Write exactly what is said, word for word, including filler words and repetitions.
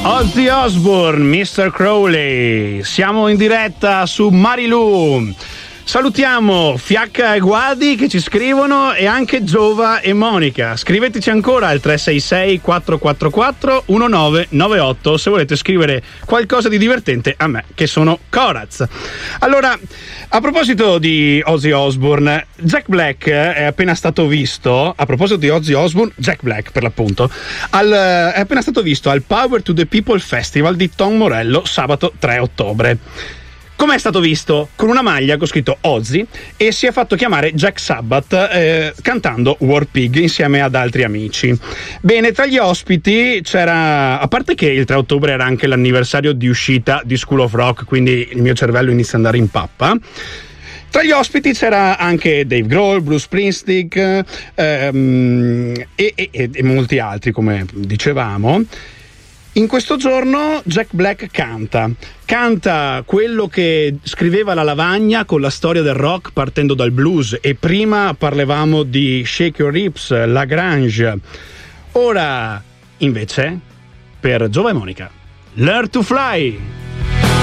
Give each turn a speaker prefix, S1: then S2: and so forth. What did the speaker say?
S1: Ozzy Osbourne, mister Crowley. Siamo in diretta su Marilu. Salutiamo Fiacca e Guadi che ci scrivono e anche Giova e Monica. Scriveteci ancora al tre sei sei quattro quattro quattro uno nove nove otto se volete scrivere qualcosa di divertente a me, che sono Coraz. Allora, a proposito di Ozzy Osbourne, Jack Black è appena stato visto, a proposito di Ozzy Osbourne, Jack Black per l'appunto, al, è appena stato visto al Power to the People Festival di Tom Morello sabato tre ottobre. Come è stato visto? Con una maglia con scritto Ozzy e si è fatto chiamare Jack Sabbath eh, cantando War Pig insieme ad altri amici. Bene, tra gli ospiti c'era, a parte che il tre ottobre era anche l'anniversario di uscita di School of Rock, quindi il mio cervello inizia ad andare in pappa. Tra gli ospiti c'era anche Dave Grohl, Bruce Springsteen ehm, e, e, e molti altri, come dicevamo. In questo giorno Jack Black canta, canta quello che scriveva la Lavagna con la storia del rock partendo dal blues, e prima parlavamo di Shake Your Hips, La Grange. Ora, invece, per Giova e Monica, Learn to Fly.